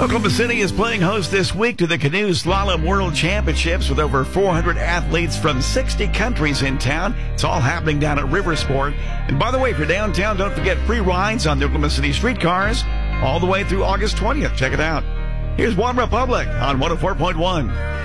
Oklahoma City is playing host this week to the Canoe Slalom World Championships with over 400 athletes from 60 countries in town. It's all happening down at Riversport. And by the way, if you're downtown, don't forget free rides on the Oklahoma City streetcars all the way through August 20th. Check it out. Here's One Republic on 104.1.